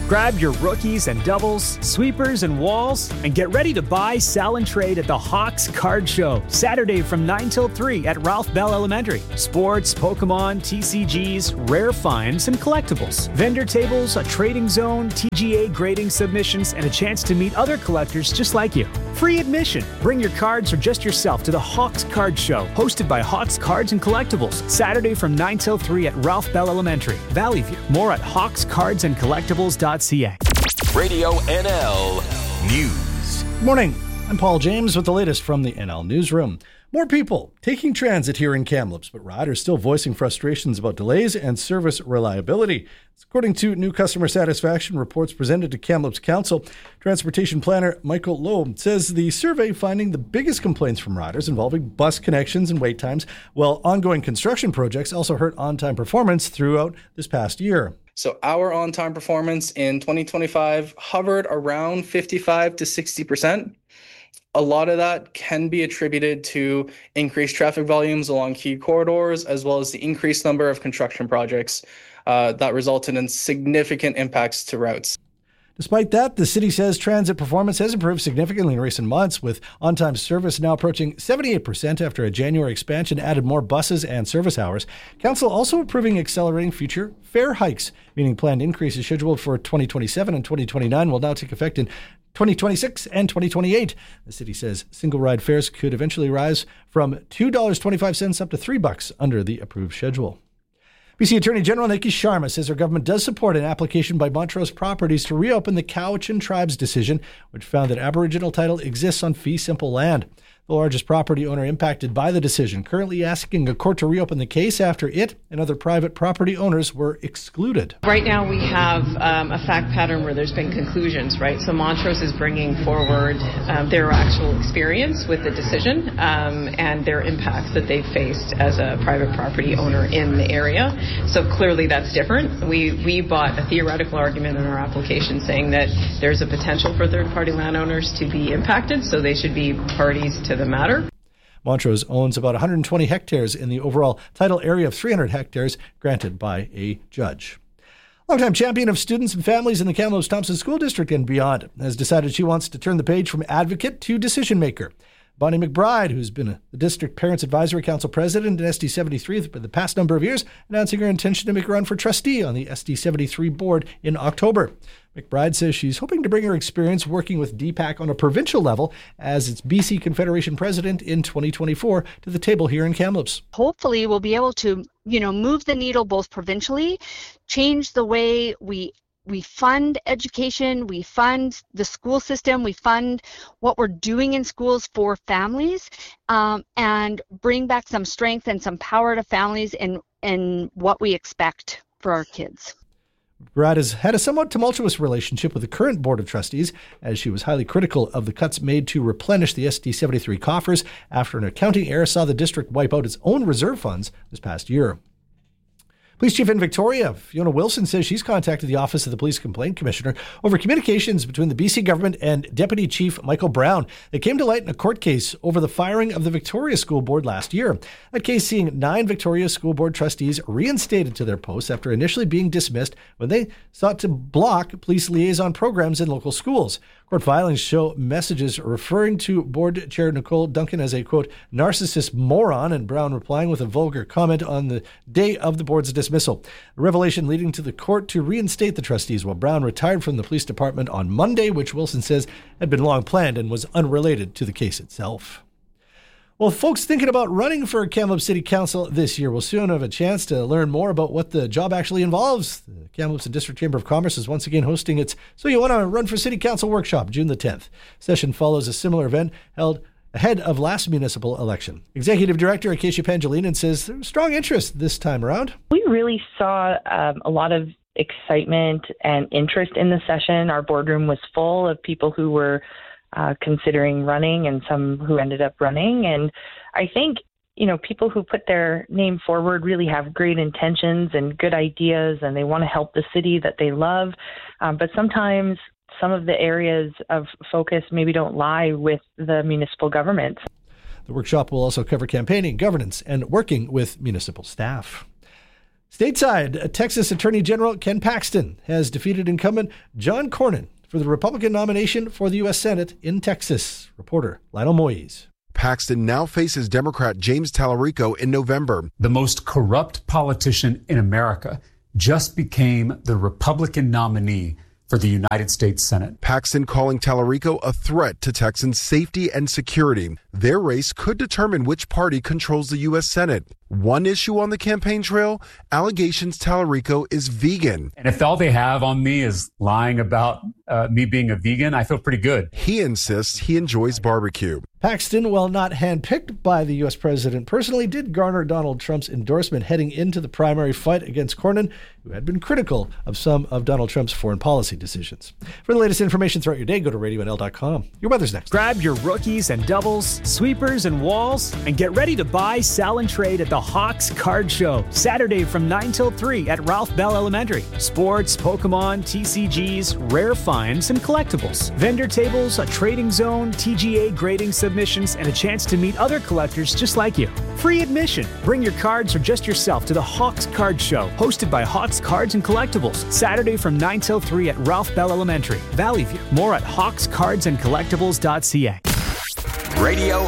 Grab your rookies and doubles, sweepers and walls, and get ready to buy, sell, and trade at the Hawks Card Show, Saturday from 9 till 3 at Ralph Bell Elementary. Sports, Pokemon, TCGs, rare finds, and collectibles. Vendor tables, a trading zone, TGA grading submissions, and a chance to meet other collectors just like you. Free admission. Bring your cards or just yourself to the Hawks Card Show, hosted by Hawks Cards and Collectibles, Saturday from 9 till 3 at Ralph Bell Elementary, Valley View. More at hawkscardsandcollectibles.ca. Radio NL News. Good morning. I'm Paul James with the latest from the NL Newsroom. More people taking transit here in Kamloops, but riders still voicing frustrations about delays and service reliability. According to new customer satisfaction reports presented to Kamloops Council, transportation planner Michael Lowe says the survey finding the biggest complaints from riders involving bus connections and wait times, while ongoing construction projects also hurt on-time performance throughout this past year. So our on-time performance in 2025 hovered around 55 to 60%. A lot of that can be attributed to increased traffic volumes along key corridors, as well as the increased number of construction projects that resulted in significant impacts to routes. Despite that, the city says transit performance has improved significantly in recent months, with on-time service now approaching 78% after a January expansion added more buses and service hours. Council also approving accelerating future fare hikes, meaning planned increases scheduled for 2027 and 2029 will now take effect in 2026 and 2028. The city says single-ride fares could eventually rise from $2.25 up to $3 under the approved schedule. BC Attorney General Nikki Sharma says her government does support an application by Montrose Properties to reopen the Cowichan Tribe's decision, which found that Aboriginal title exists on fee simple land. The largest property owner impacted by the decision, currently asking a court to reopen the case after it and other private property owners were excluded. Right now we have a fact pattern where there's been conclusions, right? So Montrose is bringing forward their actual experience with the decision and their impacts that they've faced as a private property owner in the area. So clearly that's different. We bought a theoretical argument in our application saying that there's a potential for third-party landowners to be impacted, so they should be parties to the matter. Montrose owns about 120 hectares in the overall title area of 300 hectares granted by a judge. Longtime champion of students and families in the Kamloops Thompson School District and beyond has decided she wants to turn the page from advocate to decision maker. Bonnie McBride, who's been the District Parents Advisory Council president in SD73 for the past number of years, announcing her intention to make a run for trustee on the SD73 board in October. McBride says she's hoping to bring her experience working with DPAC on a provincial level as its BC Confederation president in 2024 to the table here in Kamloops. Hopefully we'll be able to, move the needle both provincially, change the way we fund education, we fund the school system, we fund what we're doing in schools for families, and bring back some strength and some power to families in what we expect for our kids. Brad has had a somewhat tumultuous relationship with the current Board of Trustees, as she was highly critical of the cuts made to replenish the SD73 coffers after an accounting error saw the district wipe out its own reserve funds this past year. Police Chief in Victoria, Fiona Wilson, says she's contacted the Office of the Police Complaint Commissioner over communications between the BC government and Deputy Chief Michael Brown. They came to light in a court case over the firing of the Victoria School Board last year. That case seeing 9 Victoria School Board trustees reinstated to their posts after initially being dismissed when they sought to block police liaison programs in local schools. Court filings show messages referring to Board Chair Nicole Duncan as a, quote, narcissist moron, and Brown replying with a vulgar comment on the day of the board's dismissal. A revelation leading to the court to reinstate the trustees while Brown retired from the police department on Monday, which Wilson says had been long planned and was unrelated to the case itself. Well, folks thinking about running for Kamloops City Council this year will soon have a chance to learn more about what the job actually involves. The Kamloops and District Chamber of Commerce is once again hosting its So You Want to Run for City Council workshop, June the 10th. Session follows a similar event held ahead of last municipal election. Executive Director Acacia Pangilinan says there was strong interest this time around. We really saw a lot of excitement and interest in the session. Our boardroom was full of people who were considering running and some who ended up running. And I think, people who put their name forward really have great intentions and good ideas, and they want to help the city that they love. But sometimes some of the areas of focus maybe don't lie with the municipal government. The workshop will also cover campaigning, governance, and working with municipal staff. Stateside, Texas Attorney General Ken Paxton has defeated incumbent John Cornyn for the Republican nomination for the U.S. Senate in Texas. Reporter Lionel Moyes. Paxton now faces Democrat James Tallarico in November. The most corrupt politician in America just became the Republican nominee for the United States Senate. Paxton calling Tallarico a threat to Texans' safety and security. Their race could determine which party controls the U.S. Senate. One issue on the campaign trail, allegations Tallarico is vegan. And if all they have on me is lying about me being a vegan, I feel pretty good. He insists he enjoys barbecue. Paxton, while not handpicked by the U.S. president personally, did garner Donald Trump's endorsement heading into the primary fight against Cornyn, who had been critical of some of Donald Trump's foreign policy decisions. For the latest information throughout your day, go to RadioNL.com. Your weather's next. Grab your rookies and doubles, sweepers and walls, and get ready to buy, sell, and trade at the Hawks Card Show, Saturday from 9 till 3 at Ralph Bell Elementary. Sports, Pokemon, TCGs, rare finds, and collectibles. Vendor tables, a trading zone, TGA grading submissions, and a chance to meet other collectors just like you. Free admission. Bring your cards or just yourself to the Hawks Card Show, hosted by Hawks Cards and Collectibles, Saturday from 9 till 3 at Ralph Bell Elementary, Valley View. More at hawkscardsandcollectibles.ca. Radio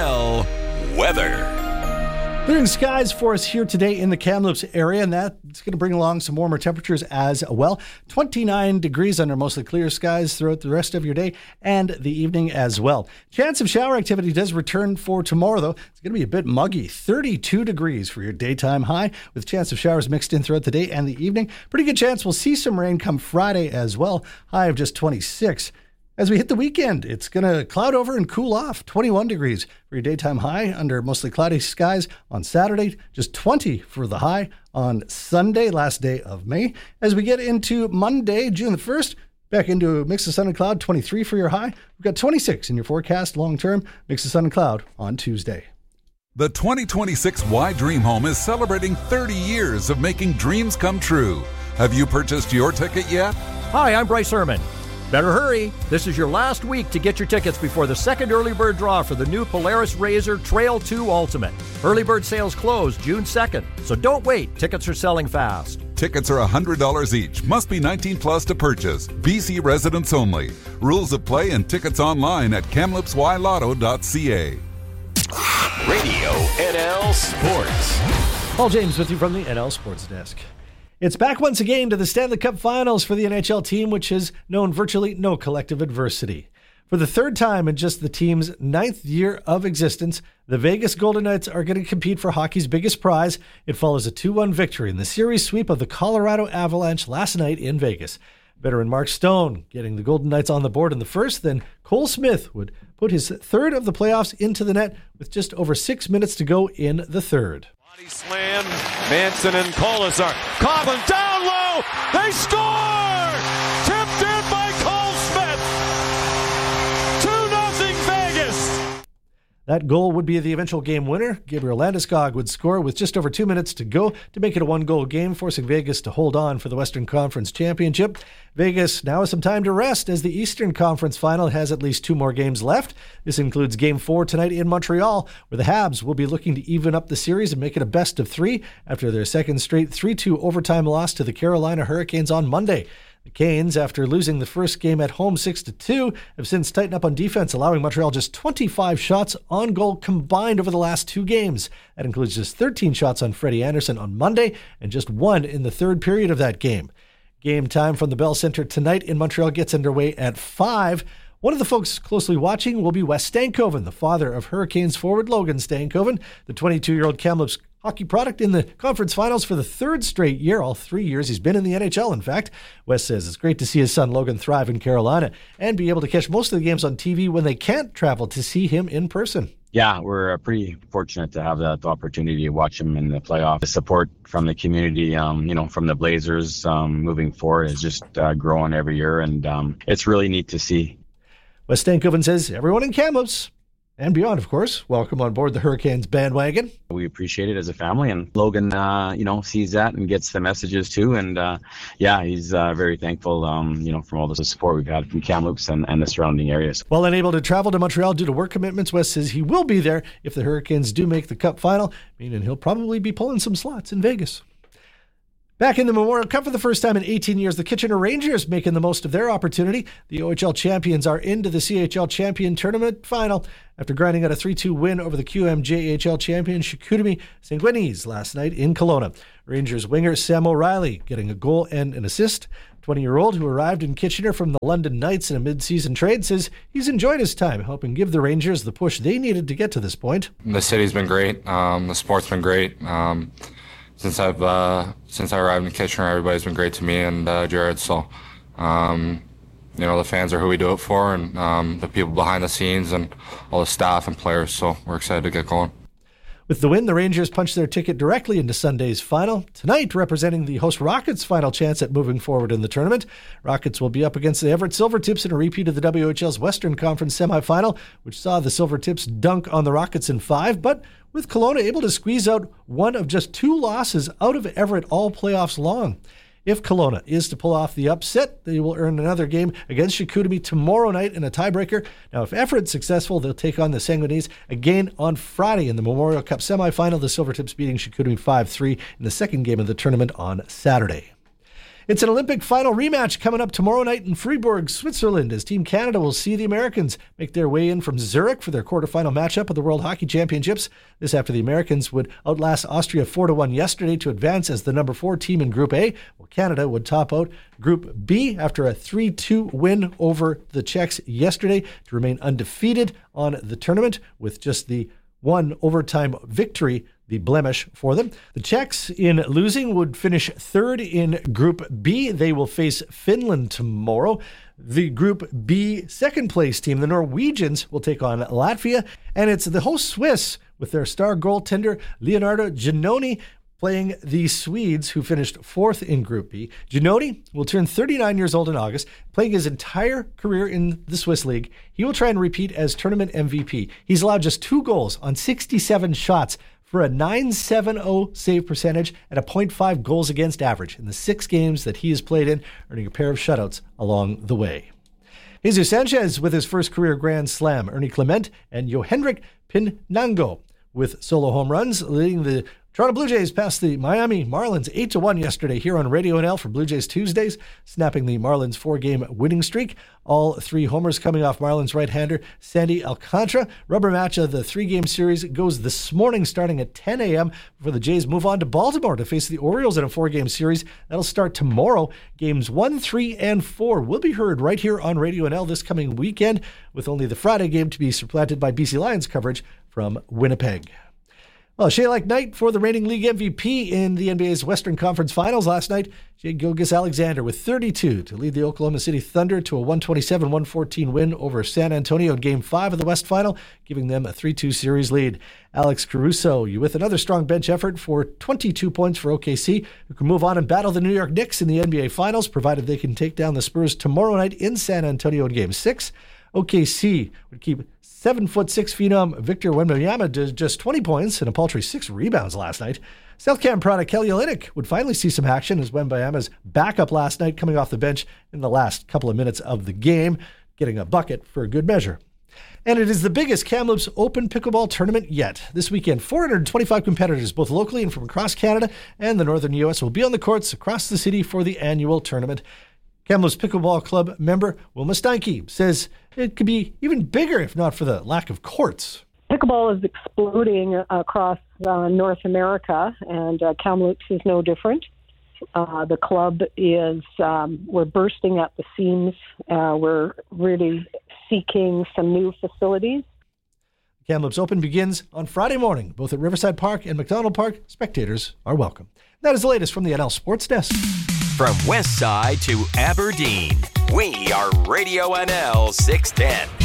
NL weather. Clearing skies for us here today in the Kamloops area, and that's going to bring along some warmer temperatures as well. 29 degrees under mostly clear skies throughout the rest of your day and the evening as well. Chance of shower activity does return for tomorrow, though. It's going to be a bit muggy. 32 degrees for your daytime high, with chance of showers mixed in throughout the day and the evening. Pretty good chance we'll see some rain come Friday as well. High of just 26. As we hit the weekend, it's going to cloud over and cool off. 21 degrees for your daytime high under mostly cloudy skies on Saturday. Just 20 for the high on Sunday, last day of May. As we get into Monday, June the 1st, back into a mix of sun and cloud, 23 for your high. We've got 26 in your forecast long term, mix of sun and cloud on Tuesday. The 2026 Y Dream Home is celebrating 30 years of making dreams come true. Have you purchased your ticket yet? Hi, I'm Bryce Herman. Better hurry. This is your last week to get your tickets before the second early bird draw for the new Polaris RZR Trail 2 Ultimate. Early bird sales close June 2nd, so don't wait. Tickets are selling fast. Tickets are $100 each. Must be 19 plus to purchase. BC residents only. Rules of play and tickets online at kamloopsylotto.ca. Radio NL Sports. Paul James with you from the NL Sports Desk. It's back once again to the Stanley Cup Finals for the NHL team, which has known virtually no collective adversity. For the third time in just the team's 9th year of existence, the Vegas Golden Knights are going to compete for hockey's biggest prize. It follows a 2-1 victory in the series sweep of the Colorado Avalanche last night in Vegas. Veteran Mark Stone getting the Golden Knights on the board in the first, then Cole Smith would put his third of the playoffs into the net with just over 6 minutes to go in the third. Body slam, Manson and Colasar. Coughlin down low, they score! Tipped in by Cole Smith! 2-0 Vegas! That goal would be the eventual game winner. Gabriel Landeskog would score with just over 2 minutes to go to make it a 1-goal game, forcing Vegas to hold on for the Western Conference Championship. Vegas now has some time to rest as the Eastern Conference Final has at least 2 more games left. This includes Game 4 tonight in Montreal, where the Habs will be looking to even up the series and make it a best of 3 after their second straight 3-2 overtime loss to the Carolina Hurricanes on Monday. The Canes, after losing the first game at home 6-2, have since tightened up on defense, allowing Montreal just 25 shots on goal combined over the last 2 games. That includes just 13 shots on Freddie Anderson on Monday and just 1 in the third period of that game. Game time from the Bell Center tonight in Montreal gets underway at 5. One of the folks closely watching will be Wes Stankoven, the father of Hurricanes forward Logan Stankoven, the 22-year-old Kamloops hockey product in the conference finals for the 3rd straight year. All 3 years he's been in the NHL, in fact. Wes says it's great to see his son Logan thrive in Carolina and be able to catch most of the games on TV when they can't travel to see him in person. Yeah, we're pretty fortunate to have the opportunity to watch him in the playoff. The support from the community, from the Blazers moving forward is just growing every year, and it's really neat to see. Wes Stankoven says everyone in Kamloops and beyond, of course, welcome on board the Hurricanes bandwagon. We appreciate it as a family, and Logan, sees that and gets the messages too. And he's very thankful, from all the support we've had from Kamloops and the surrounding areas. While unable to travel to Montreal due to work commitments, Wes says he will be there if the Hurricanes do make the Cup final, meaning he'll probably be pulling some slots in Vegas. Back in the Memorial Cup for the first time in 18 years, the Kitchener Rangers making the most of their opportunity. The OHL champions are into the CHL champion tournament final after grinding out a 3-2 win over the QMJHL champion Chicoutimi Sanguinese last night in Kelowna. Rangers winger Sam O'Reilly getting a goal and an assist. 20-year-old who arrived in Kitchener from the London Knights in a mid-season trade says he's enjoyed his time, helping give the Rangers the push they needed to get to this point. The city's been great. The sport's been great. Since I arrived in Kitchener, everybody's been great to me and Jared. So, the fans are who we do it for, and the people behind the scenes and all the staff and players. So we're excited to get going. With the win, the Rangers punched their ticket directly into Sunday's final. Tonight, representing the host Rockets' final chance at moving forward in the tournament. Rockets will be up against the Everett Silvertips in a repeat of the WHL's Western Conference semifinal, which saw the Silvertips dunk on the Rockets in 5, but with Kelowna able to squeeze out one of just 2 losses out of Everett all playoffs long. If Kelowna is to pull off the upset, they will earn another game against Chicoutimi tomorrow night in a tiebreaker. Now, if Everett's successful, they'll take on the Sanguinese again on Friday in the Memorial Cup semifinal, the Silvertips beating Chicoutimi 5-3 in the second game of the tournament on Saturday. It's an Olympic final rematch coming up tomorrow night in Fribourg, Switzerland, as Team Canada will see the Americans make their way in from Zurich for their quarterfinal matchup of the World Hockey Championships. This after the Americans would outlast Austria 4-1 yesterday to advance as the number 4 team in Group A, while Canada would top out Group B after a 3-2 win over the Czechs yesterday to remain undefeated on the tournament with just the one overtime victory, the blemish for them. The Czechs, in losing, would finish 3rd in Group B. They will face Finland tomorrow. The Group B second place team, the Norwegians, will take on Latvia. And it's the host Swiss with their star goaltender Leonardo Giannoni playing the Swedes, who finished 4th in Group B. Giannoni will turn 39 years old in August, playing his entire career in the Swiss League. He will try and repeat as tournament MVP. He's allowed just 2 goals on 67 shots for a .970 save percentage and a .5 goals against average in the 6 games that he has played in, earning a pair of shutouts along the way. Jesus Sanchez with his first career Grand Slam. Ernie Clement and Yohendrick Pinango with solo home runs, leading the Toronto Blue Jays past the Miami Marlins 8-1 yesterday here on Radio NL for Blue Jays Tuesdays, snapping the Marlins 4-game winning streak. All 3 homers coming off Marlins right-hander Sandy Alcantara. Rubber match of the 3-game series goes this morning starting at 10 a.m. before the Jays move on to Baltimore to face the Orioles in a 4-game series. That'll start tomorrow. Games 1, 3, and 4 will be heard right here on Radio NL this coming weekend, with only the Friday game to be supplanted by BC Lions coverage from Winnipeg. Well, a Shea-like night for the reigning league MVP in the NBA's Western Conference Finals last night. Shai Gilgeous-Alexander with 32 to lead the Oklahoma City Thunder to a 127-114 win over San Antonio in Game 5 of the West Final, giving them a 3-2 series lead. Alex Caruso with another strong bench effort for 22 points for OKC, who can move on and battle the New York Knicks in the NBA Finals, provided they can take down the Spurs tomorrow night in San Antonio in Game 6. OKC would keep 7'6" phenom Victor Wembanyama to just 20 points and a paltry 6 rebounds last night. South Cam product Kelly Olynyk would finally see some action as Wembanyama's backup last night, coming off the bench in the last couple of minutes of the game, getting a bucket for a good measure. And it is the biggest Kamloops Open Pickleball tournament yet. This weekend, 425 competitors, both locally and from across Canada and the northern U.S., will be on the courts across the city for the annual tournament. Kamloops Pickleball Club member Wilma Steinke says it could be even bigger if not for the lack of courts. Pickleball is exploding across North America, and Kamloops is no different. The club is, we're bursting at the seams. We're really seeking some new facilities. Kamloops Open begins on Friday morning, both at Riverside Park and McDonald Park. Spectators are welcome. That is the latest from the NL Sports Desk. From West Side to Aberdeen, we are Radio NL 610.